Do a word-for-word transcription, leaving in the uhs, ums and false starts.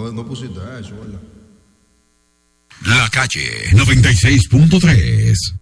no, no pusiste eso, ¿verdad? La Calle noventa y seis punto tres.